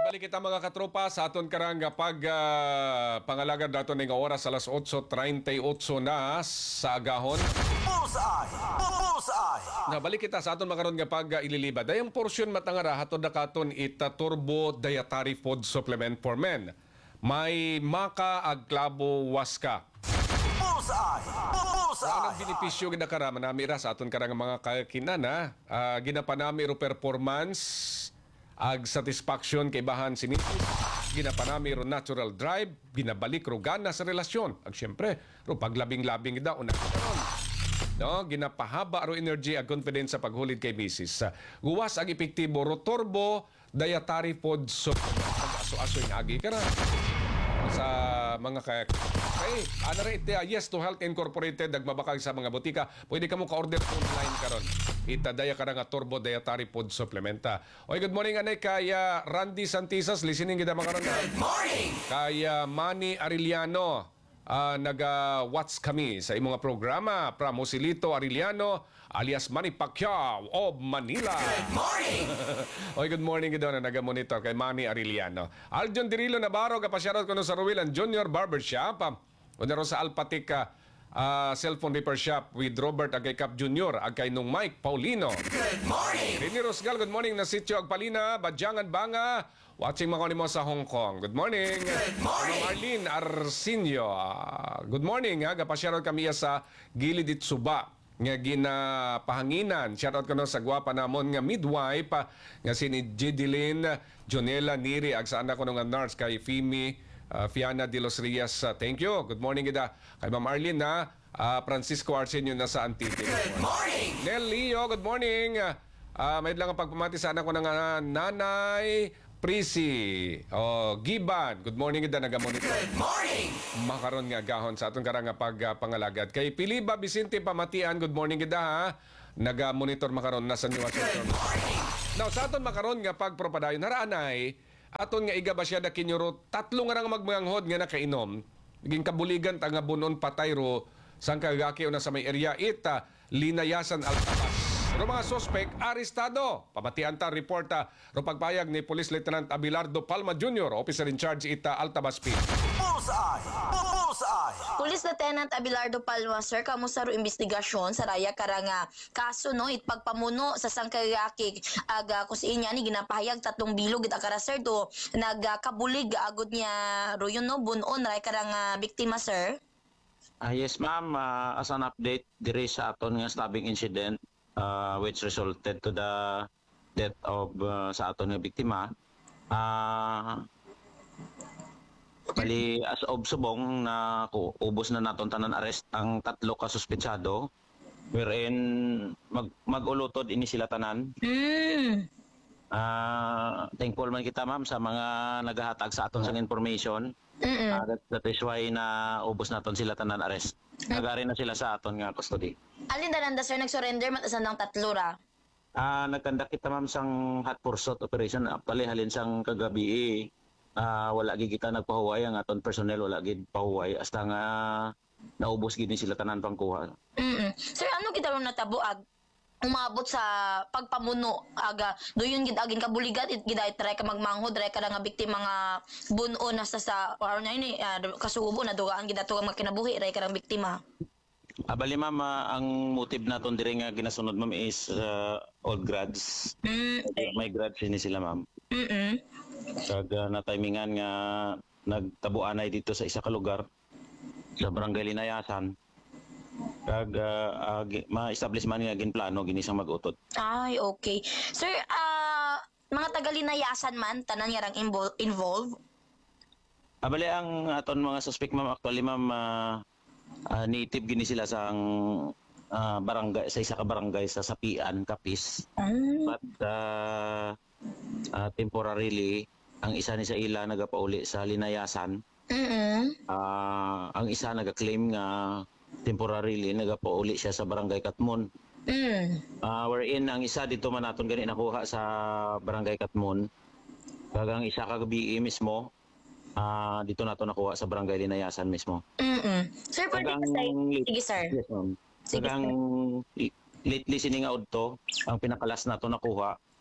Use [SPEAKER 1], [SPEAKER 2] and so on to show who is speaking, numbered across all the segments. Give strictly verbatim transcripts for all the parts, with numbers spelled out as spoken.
[SPEAKER 1] balik kita mga katropa sa aton karang pag uh, pangalagad dato ning oras alas otso treinta y ocho na sa agahon.
[SPEAKER 2] Bullseye! Bullseye!
[SPEAKER 1] Nabalik kita sa aton makaron nga pag uh, ililiba. Dayang porsyon matangara hatod na katon ita Turbo Dietary Food Supplement for Men. May maka ag klabo waska.
[SPEAKER 2] Bullseye!
[SPEAKER 1] Anong
[SPEAKER 2] Bullseye!
[SPEAKER 1] benepisyo ginakara manami ra sa aton karang mga kakinana, uh, ginapanami ro performance ag satisfaction kay bahan sinipis, ginapanami ro natural drive, ginabalik ro gana sa relasyon. Ag syempre, ro paglabing-labing daw una karon. No, ginapahaba ro energy ag confidence sa paghulid kay misis. Uh, guwas ag epektibo ro Turbo Dietary Food Supplement. Pag-aso-aso yung agi ka na sa mga kaya. Okay, ano rin ito, Yes to Health Incorporated, nagmabakag sa mga butika. Pwede ka mo ka-order online karon. Itadaya ka na nga Turbo Dietary Food Supplementa. Oy, good morning, anay, kaya Randy Santisas, listening kita mga karon.
[SPEAKER 2] Good morning!
[SPEAKER 1] Kaya Manny Arellano, uh, naga-watch kami sa imong programa. From Joselito Arellano, alias Manny Pacquiao of Manila.
[SPEAKER 2] Good morning!
[SPEAKER 1] Oy, good morning gid na naga-monitor kay Manny Arellano. Aljon Dirilo Navarro kapasyarat ko no sa Ruwilan Junior Barbershop. Kuno ro sa Alpatica uh, cellphone repair shop with Robert Agaycap Junior ag kay nung Mike Paulino.
[SPEAKER 2] Good morning!
[SPEAKER 1] Rini Rosgal, good morning na sitio Agpalina, Badyangan Banga. Watching mga mo sa Hong Kong. Good morning.
[SPEAKER 2] Good morning.
[SPEAKER 1] Ma'am Arlene Arsenio. Uh, good morning ha. Kapasyarat kami sa Gilid Itsuba nga ginapahanginan. Shoutout ko no sa gwapa namon nga midwife uh, nga si ni Jidilyn Jonela Niri ag saan ako nga nurse kay Fimi uh, Fiana de los Rias. Uh, thank you. Good morning kita kay Ma'am Arlene na uh, Francisco Arsenio na sa Antique.
[SPEAKER 2] Good morning!
[SPEAKER 1] Nel Leo, good morning. Uh, may lang ang pagpamati sa anak ko ng uh, nanay Prisi. Oh, Giban. Good morning kita nagamonitor.
[SPEAKER 2] Good morning!
[SPEAKER 1] Makaron nga gahon sa atong karang pag uh, pangalagad. Kay Piliba Vicente Pamatian, good morning kita ha. Naga-monitor makaron nasa New Washington. Now, sa aton makaron nga pagpropadayon haraanay, aton nga iga ba siya na kinyuro tatlo nga rang magmanghod nga nakainom. Naging kabuligan ta nga bunon patay ro sang kagaki na sa may area ita Linayasan Altabas. Ro mga suspect arestado. Pamatian ta reporta ro pagpayag ni Police Lieutenant Abelardo Palma Junior, officer in charge ita Altabas P.
[SPEAKER 2] Bullseye! Bullseye!
[SPEAKER 3] Police Lieutenant Abelardo Palma, sir, kamusta ro investigasyon sa raya karanga kaso no it pagpamuno sa sangkagaki aga kusinya ni ginapahayag tatlong bilog it akara sir to nagkabulig agud niya ro yun no bunon raya karanga biktima sir.
[SPEAKER 4] Ah, yes ma'am, uh, as an update diri sa aton nga stabbing incident uh, which resulted to the death of uh, sa aton nga biktima. Ah Bali, as of subong na ko, ubos na naton tanan arrest ang tatlo ka suspetsado wherein mag magulutod ini sila tanan.
[SPEAKER 3] Mm.
[SPEAKER 4] Ah, thankful man kita ma'am sa mga nagahatag sa aton sang information.
[SPEAKER 3] Mm.
[SPEAKER 4] Uh, that, that is why na ubos naton sila tanan arrest. Nagari na sila sa aton nga custody.
[SPEAKER 3] Alin dananda sir nag-surrender matasan ng tatlo ra.
[SPEAKER 4] Ah, nagkandak kita ma'am sang hot pursuit operation actually halin sang kagabi eh. Ah, wala gid kita nagpahuway ang aton personnel wala gid pahuway hasta nga naubos gid ni sila tanan pangkuha.
[SPEAKER 3] Mm. Sir, ano kita ron natabuag? Umabot sa pagpamuno aga doyon gid agin kabuligat it giday try ka magmanghod try ka nga biktima nga buno na sa sa or na ini uh, kasubo na dugaan gid ato nga kinabuhi ray ka biktima.
[SPEAKER 4] Abali ma'am, ah, ang motive naton diri nga ginasunod ma'am is uh, old grads.
[SPEAKER 3] Mm.
[SPEAKER 4] May grads ini sila ma'am.
[SPEAKER 3] Mm.
[SPEAKER 4] Kag uh, na timingan nga nagtabuanay dito sa isa ka lugar sa Barangay Linayasan. Kag uh, uh, ma-establish man nga ginplano ginisang mag-utot.
[SPEAKER 3] Ay, okay. Sir, ah mga taga-Linayasan man tanan nga rang invol- involved.
[SPEAKER 4] Abali ang aton mga suspect ma'am actually ma'am uh, uh, native gini sila sa ang uh, barangay sa isa ka barangay sa Sapian, Capiz.
[SPEAKER 3] Mm.
[SPEAKER 4] But uh, uh, temporarily ang isa ni sa ila nagapauli sa Linayasan.
[SPEAKER 3] Mm.
[SPEAKER 4] Uh, ang isa nagaklaim nga temporarily nagapauli siya sa Barangay Katmon.
[SPEAKER 3] Mm.
[SPEAKER 4] Uh, wherein ang isa dito man naton gani nakuha sa Barangay Katmon. Kag ang isa kagabi mismo ah dito nato nakuha sa Barangay Linayasan mismo.
[SPEAKER 3] Mm. Sir, pwede
[SPEAKER 4] Kag
[SPEAKER 3] ka say
[SPEAKER 4] ang-
[SPEAKER 3] sige sir.
[SPEAKER 4] Yes, ma'am.
[SPEAKER 3] Sige,
[SPEAKER 4] Kag ang lately sininga udto ang pinakalas nato nakuha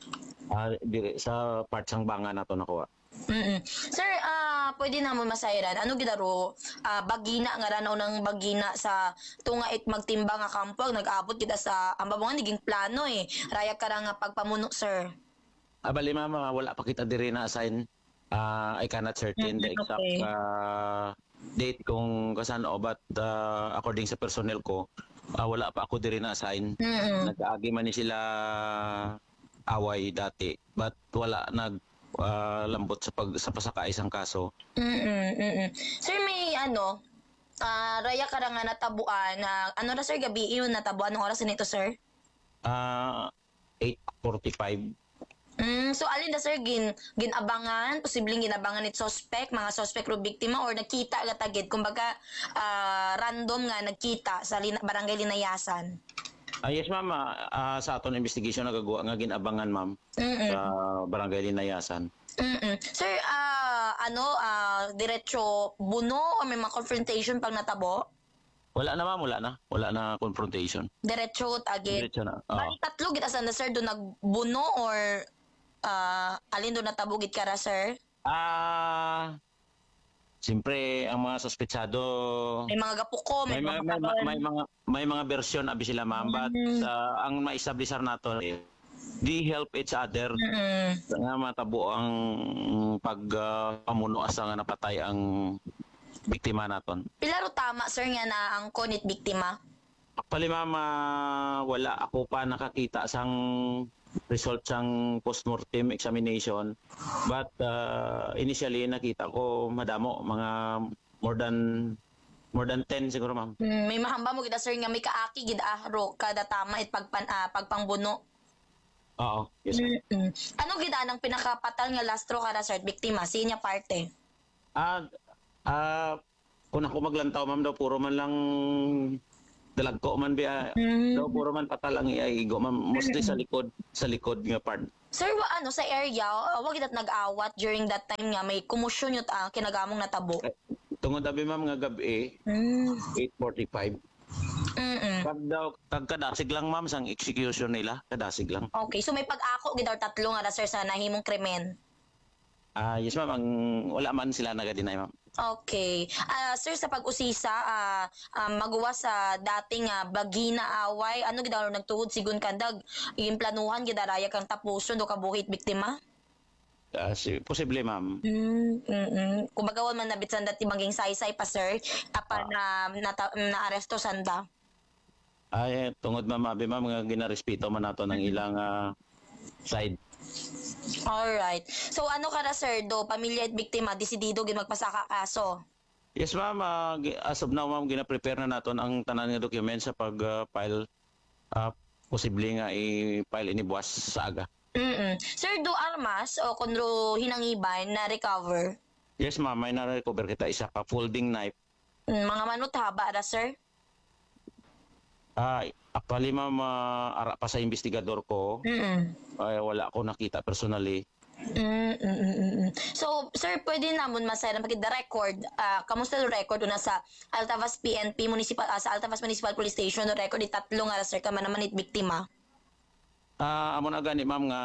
[SPEAKER 4] Ah, diri sa part sang banga nato nakuha.
[SPEAKER 3] Mm. Sir, ah pwede namon masayran. Ano gidaro ah, bagina nga ranaw ng bagina sa tunga it magtimbang nga kampo nag-abot kita sa ang babongan naging plano eh. Raya ka ra nga pagpamuno, sir.
[SPEAKER 4] Abali mama, wala pa kita diri na assign. Ah, I cannot certain the
[SPEAKER 3] Mm,
[SPEAKER 4] exact
[SPEAKER 3] okay.
[SPEAKER 4] ah, date kung kasano, but ah, according sa personnel ko, ah, wala pa ako diri na assign.
[SPEAKER 3] Mm.
[SPEAKER 4] Nagkaagi man ni sila away dati, but wala nag ah, lambot sa pag sa pasaka isang kaso.
[SPEAKER 3] Mm. Mm. Sir, may ano ah raya ka ra nga natabuan na ano ra sir gabi yun natabuan ng oras nito, sir?
[SPEAKER 4] Ah, eight forty-five.
[SPEAKER 3] Mm, so alin na sir gin ginabangan, posibleng ginabangan ni suspect, mga suspect ro biktima or nakita nga tagid kumbaga ah, random nga nagkita sa lina, barangay Linayasan.
[SPEAKER 4] Ah, yes ma'am, Ah, ah, sa aton investigation nagagawa nga ginabangan ma'am
[SPEAKER 3] Mm.
[SPEAKER 4] sa barangay Linayasan.
[SPEAKER 3] Mm. Sir, ah ano ah diretso buno o may mga confrontation pag natabo?
[SPEAKER 4] Wala na ma'am, wala na. Wala na confrontation.
[SPEAKER 3] Diretso agad.
[SPEAKER 4] Diretso na. Oo.
[SPEAKER 3] Bali tatlo gid asan na sir do nagbuno or ah alin do natabo gid kara sir?
[SPEAKER 4] Ah, siyempre ang mga suspetsado
[SPEAKER 3] May mga gapuko, may,
[SPEAKER 4] may, may,
[SPEAKER 3] mga
[SPEAKER 4] may,
[SPEAKER 3] katawan.
[SPEAKER 4] may mga may mga version abi sila ma'am, but ah, ang ma-establishar nato eh, they help each other
[SPEAKER 3] Mm.
[SPEAKER 4] nga matabo ang pag ah, pamuno asa nga napatay ang biktima naton.
[SPEAKER 3] Pila ro tama sir nga na ang konit biktima?
[SPEAKER 4] Actually ma'am, ah, wala ako pa nakakita sang result sang postmortem examination, but ah, initially nakita ko madamo, mga more than more than ten siguro ma'am.
[SPEAKER 3] Mm, may mahamba mo kita sir nga may kaaki gid ahro kada tama it pagpan ah, pagpangbuno.
[SPEAKER 4] Oo, yes ma'am.
[SPEAKER 3] Mm. Ano gid anang pinakapatal nga lastro kara sir biktima sinya parte?
[SPEAKER 4] Ah, ah, kung ako maglantaw ma'am daw puro man lang dalagko man biya.
[SPEAKER 3] Mm.
[SPEAKER 4] Daw puro man patal ang iaigo ma'am, mostly sa likod, sa likod nga part.
[SPEAKER 3] Sir, wa ano sa area, uh, wag gitat nag-awat during that time nga may kumusyon yut ah, kinagamong natabo.
[SPEAKER 4] Tungod abi ma'am nga gabi
[SPEAKER 3] Mm.
[SPEAKER 4] eight forty-five.
[SPEAKER 3] Mm.
[SPEAKER 4] Pag daw tag kadasig lang ma'am sang execution nila, kadasig lang.
[SPEAKER 3] Okay, so may pag-ako gid daw tatlo nga ra, sir sa nahimong krimen.
[SPEAKER 4] Ah, yes ma'am, ang wala man sila naga-deny ma'am.
[SPEAKER 3] Okay. Ah, sir, sa pag-usisa, ah, ah, magawa sa dating ah, bagina away, ano gid daw nagtuhod sigun kandag, yung planuhan gid araya kang tapuson do kabuhit biktima?
[SPEAKER 4] Ah, si, posible ma'am.
[SPEAKER 3] Mm, mm, mm. Kumbaga wala man nabitsan dati banging saysay pa sir, apa na nata, na aresto sanda.
[SPEAKER 4] Ay, tungod ma'am, abi ma'am nga ginarespeto man nato ng ilang ah, side.
[SPEAKER 3] Alright. So ano ka na sir do, pamilya at biktima, desidido gid magpasaka kaso.
[SPEAKER 4] Yes ma'am, Ah, gi- as of now ma'am, gina-prepare na naton ang tanan nga document sa pag-file. Ah, posible nga i-file ini buwas sa aga.
[SPEAKER 3] Mm. Sir, do armas o kundro hinangiban na recover?
[SPEAKER 4] Yes ma'am, may na-recover kita isa ka folding knife.
[SPEAKER 3] Mm, mga manot haba ra sir?
[SPEAKER 4] Ah, actually ma'am, ah, ara pa sa investigador ko,
[SPEAKER 3] Mm.
[SPEAKER 4] ay wala ako nakita personally.
[SPEAKER 3] Mm, mm, mm, mm, mm. So, sir, pwede namon masayran pagid the record. Ah, kamusta do record una sa Altavas P N P Municipal ah, sa Altavas Municipal Police Station do record di tatlo nga ra, sir ka man naman it biktima.
[SPEAKER 4] Ah, amo na gani ma'am nga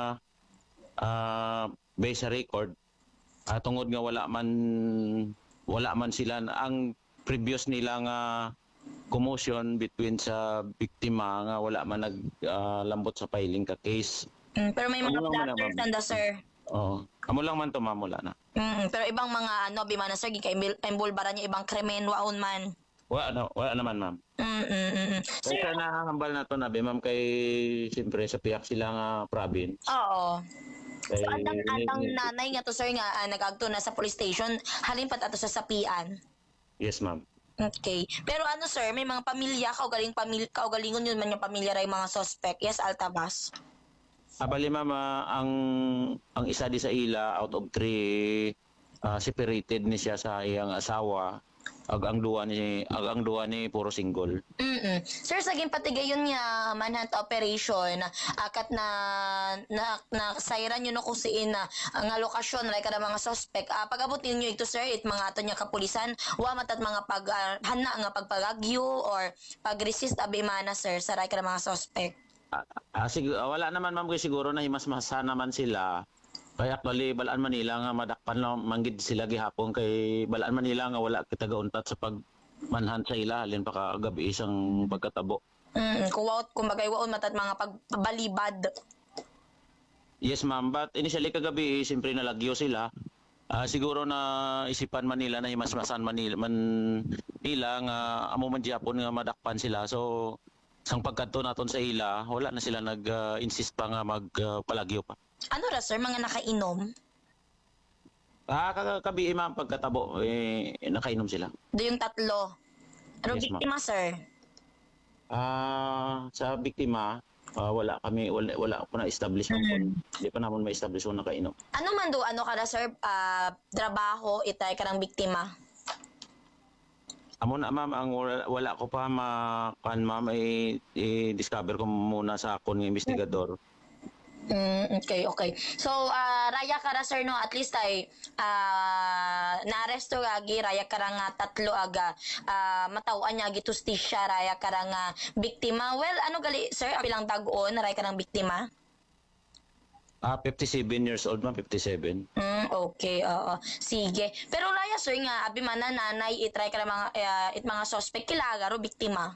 [SPEAKER 4] ah based sa record, ah, tungod nga wala man wala man sila na- ang previous nila nga commotion between sa biktima nga wala man naglambot sa filing ka case.
[SPEAKER 3] Mm, pero may mga
[SPEAKER 4] Ano lang man
[SPEAKER 3] platters
[SPEAKER 4] naman?
[SPEAKER 3] anda, sir.
[SPEAKER 4] Oo. Amo lang man to ma'am, wala na.
[SPEAKER 3] Mm, pero ibang mga ano, bimana sir, gimbulbaran niya ibang krimen waon man.
[SPEAKER 4] Wala na, wala naman ma'am.
[SPEAKER 3] Mm, mm, mm, mm. Sir,
[SPEAKER 4] Kaya nahambal na to na be ma'am kay siyempre sa piyak sila nga province.
[SPEAKER 3] oo.
[SPEAKER 4] Kay,
[SPEAKER 3] So, atang, atang nanay nga to, sir, nga ah, nagagto na sa police station, halin pat ato sa sapian.
[SPEAKER 4] yes ma'am.
[SPEAKER 3] Okay. Pero ano, sir, may mga pamilya, kaugaling pamilya, kaugalingon yun man yung pamilya ray mga suspect. Yes, Altabas.
[SPEAKER 4] Abali ma'am, ah, ang ang isa di sa ila out of three ah, separated ni siya sa iyang asawa. Ag ang duwa ni ag ang duwa ni puro single.
[SPEAKER 3] Mm. Sir, sa ging patigayon nga manhunt operation, akat na na nasayran nyo no kung siin na nga lokasyon like kada mga suspect. Uh, pag-abot ninyo ito, sir, it mga ato niya kapulisan, wa matat mga pag ah, hana nga pagpagagyo or pag-resist abi mana, sir, sa like kada mga suspect.
[SPEAKER 4] Ah, sig- ah, wala naman ma'am kay siguro na himasmasa naman sila. Kaya actually Balaan Manila nga madakpan lang manggid sila gihapon kay Balaan Manila nga wala kita gauntat sa pagmanhan sa ila halin pa ka gabi isang pagkatabo.
[SPEAKER 3] Mm, kuwaot kumbaga waon matat mga pagbalibad.
[SPEAKER 4] Yes ma'am, but initially kagabi siyempre nalagyo sila. Ah, siguro na isipan man nila na himasmasan Manila man nila nga amo man gihapon nga madakpan sila. So sang pagkadto naton sa ila, wala na sila nag-insist pa nga magpalagyo pa.
[SPEAKER 3] Ano ra sir mga nakainom?
[SPEAKER 4] Ah, kagabi ma'am pagkatabo eh nakainom sila.
[SPEAKER 3] Do yung tatlo. Ano
[SPEAKER 4] Yes, ma'am.
[SPEAKER 3] biktima sir?
[SPEAKER 4] Ah, sa biktima, ah, wala kami wala, wala ko na establish kung hindi pa naman ma-establish kung nakainom.
[SPEAKER 3] Ano man do ano kada sir ah, trabaho itay karang biktima?
[SPEAKER 4] Amo na ma'am ang wala, wala ko pa ma kan ma'am i, i-discover ko muna sa akon ng investigador.
[SPEAKER 3] Mm, okay, okay. So, ah, raya kara sir no, at least ay ah, naaresto agi raya kara nga tatlo aga ah, matawaan niya gitustisya raya kara nga biktima. Well, ano gali sir, bilang tag-on raya karang biktima?
[SPEAKER 4] Ah, fifty-seven years old ma'am, fifty-seven.
[SPEAKER 3] Mm, okay, oo. Sige. Pero raya sir nga abi man na nanay itry kara mga ah, it mga suspect kilaga ro biktima.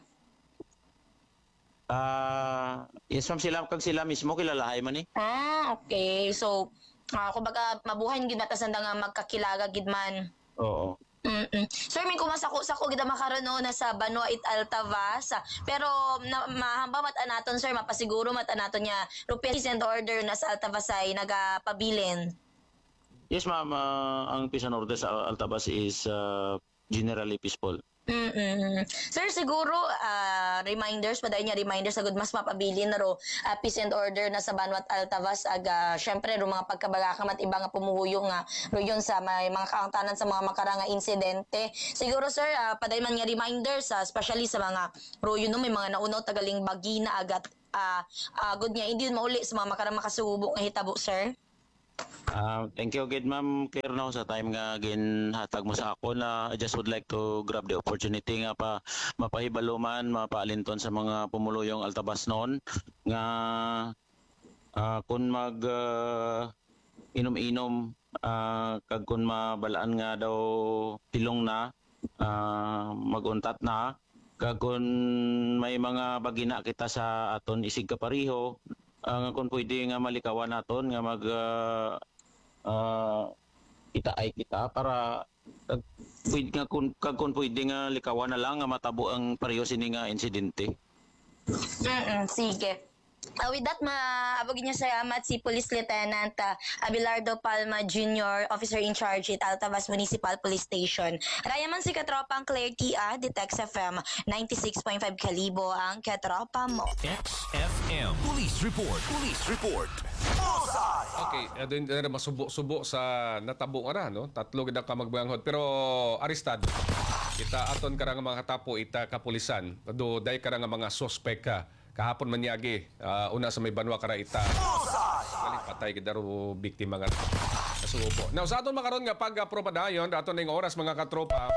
[SPEAKER 4] Ah, yes ma'am sila kag sila mismo kilalahay man eh.
[SPEAKER 3] Ah, okay. So, ah, kumbaga mabuhayin gid matasan nga magkakilaga gid man.
[SPEAKER 4] Oo.
[SPEAKER 3] Mm-mm. Sir, may kumasako sa ko gid makaron no nasa Banwa it Altavas. ah. Pero na, mahamba mat anaton sir, mapasiguro mat anaton niya Rupees and order na sa Altavas ay nagapabilin.
[SPEAKER 4] Yes ma'am, ah, ang peace and order sa Altabas is ah, generally peaceful.
[SPEAKER 3] Mm-mm. Sir, siguro ah, reminders, paday niya reminders agud mas mapabilin na ro ah, peace and order na sa Banwat Altavas aga syempre ro mga pagkabagakam at iba nga pumuhuyo nga ro yun sa may mga kaangtanan sa mga makaranga insidente. Siguro sir, ah, paday man nga reminders ah, especially sa mga ro yun no, may mga naunaw tagaling bagina agat ah ah, good nga hindi yun mauli sa mga makarang makasubo nga hitabo sir.
[SPEAKER 4] Ah, thank you again ma'am Claire no sa time nga ginhatag mo sa ako na I just would like to grab the opportunity nga pa mapahibalo man mapaalinton sa mga pumuluyong Altabas noon nga ah, kung mag ah, inom-inom ah, kag kung mabalaan nga daw tilong na ah, maguntat na kag kung may mga bagina kita sa aton isig kapariho ang kung pwede nga malikawan naton nga mag ah, ah, itaay kita para kag pwede nga kung, kag kung pwede nga likawan na lang nga matabo ang pareho sini nga insidente.
[SPEAKER 3] Mm sige. Uh, with that, maabagin niya salamat si Police Lieutenant uh, Abelardo Palma Junior, Officer in Charge at Altavas Municipal Police Station. Raya man si Katropang Claire T A, Detex F M ninety-six point five Kalibo ang Katropa mo.
[SPEAKER 2] X F M Police Report. Police Report. Bullseye.
[SPEAKER 1] Okay, uh, din na masubo-subo sa natabo nga ra, no? Tatlo gid ka magbanghod pero arestado. Kita aton karang mga tapo ita kapulisan. Do day karang mga suspect ka. Kahapon man yagi, uh, una sa may Banwa kara ita. Gali patay gid daro biktima nga nasubo. Now sa aton makaron nga pag-aproba dayon aton ning oras mga katropa.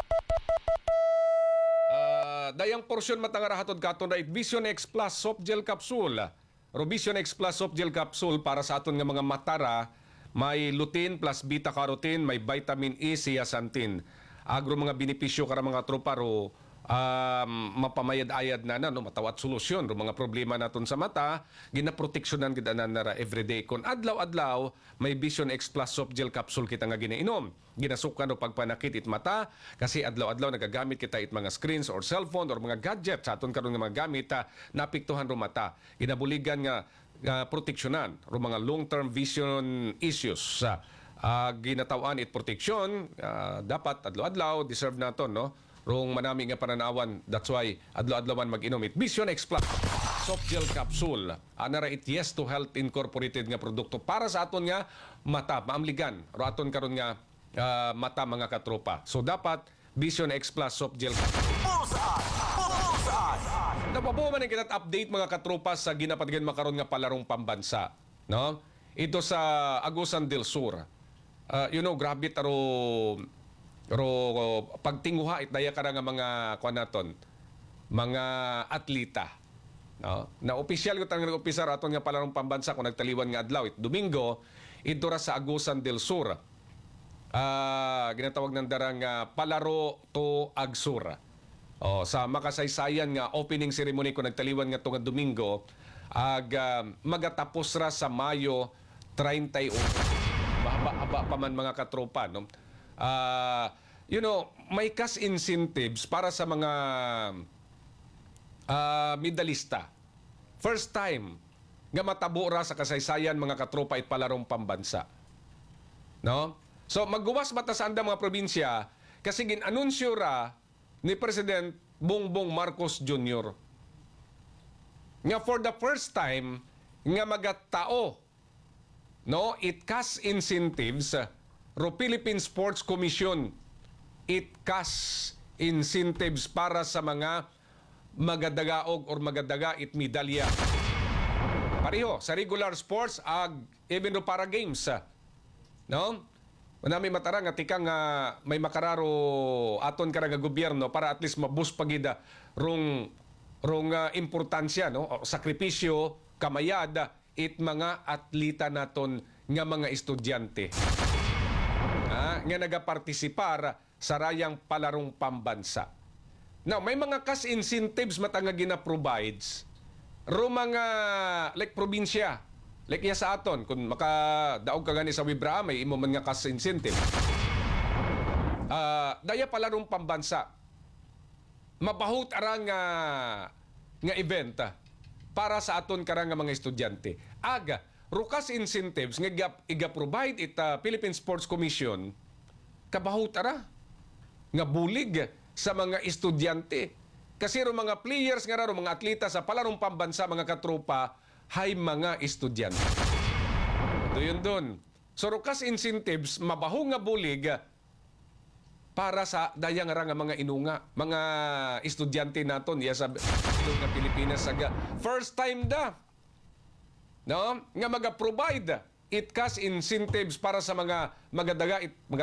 [SPEAKER 1] Uh, dayang porsyon matangara hatod katon na Vision X Plus Soft Gel Capsule. Vision X Plus Soft Gel Capsule para sa aton nga mga matara, may lutein plus beta carotene, may vitamin E, zeaxanthin. Agro mga benepisyo kara mga tropa ro um, mapamayad-ayad na na no, matawat solusyon ro mga problema naton sa mata, ginaproteksyonan gid anan nara everyday kon adlaw-adlaw may Vision X Plus Soft Gel Capsule kita nga ginainom. Ginasukan ro pagpanakit it mata kasi adlaw-adlaw nagagamit kita it mga screens or cellphone or mga gadget sa aton karon nga mga gamit uh, napiktuhan ro mata. Ginabuligan nga uh, proteksyonan ro mga long-term vision issues sa uh, ginatawan it protection uh, dapat adlaw-adlaw deserve naton no. Rong manami nga pananawan. That's why adlaw-adlawan mag-inom it. Vision X Plus Soft Gel Capsule. Anara it Yes to Health Incorporated nga produkto para sa aton nga mata. Maamligan. Ro aton karon nga uh, mata mga katropa. So dapat Vision X Plus Soft Gel Capsule.
[SPEAKER 2] Bullseye. Bullseye.
[SPEAKER 1] Napabuo man ang kitat update mga katropa sa ginapatigan makaron nga palarong pambansa. No? Ito sa Agusan del Sur. Uh, you know, grabe taro ro pagtinguha it daya kara nga mga kuan naton mga atleta No? Na opisyal ko tang nag-opisar aton nga palarong pambansa kung nagtaliwan nga adlaw it Domingo ito ra sa Agusan del Sur. Ah, ginatawag ng darang nga palaro to Agsur. Oh, sa makasaysayan nga opening ceremony kung nagtaliwan nga tong Domingo ag ah, magatapos ra sa Mayo thirty-one. Mahaba-haba pa man mga katropa, no? Ah, you know, may cash incentives para sa mga ah, medalista. First time nga matabo ra sa kasaysayan mga katropa it palarong pambansa. No? So magguwas mata sa andang mga probinsya kasi ginanunsyo ra ni President Bongbong Marcos Junior nga for the first time nga magatao no it cash incentives ro Philippine Sports Commission it cash incentives para sa mga magadagaog or magadaga it medalya pareho sa regular sports ag even ro para games no. Manami matarang at ika nga may makararo aton ka nga gobyerno para at least mabus pagida rong rong uh, importansya no o sakripisyo kamayad it mga atleta naton nga mga estudyante ah, nga nagapartisipar sa rayang palarong pambansa. Now may mga cash incentives matanga gina-provides ro mga like probinsya. Like iya sa aton, kung makadaog ka gani sa Wibra, may imo man nga cash incentive. Uh, daya palarong pambansa. Mabahut arang nga, nga event ah, para sa aton karang nga mga estudyante. Aga, rukas incentives nga iga- iga-provide it uh, Philippine Sports Commission, kabahut ara nga bulig sa mga estudyante. Kasi ro mga players nga ro mga atleta sa palarong pambansa, mga katropa, hay mga estudyante. Doon doon. So rukas incentives mabaho nga bulig para sa dayang ra nga mga inunga, mga estudyante naton iya sa ilog nga Pilipinas saga first time da. No? Nga maga-provide it cash incentives para sa mga magadaga it mga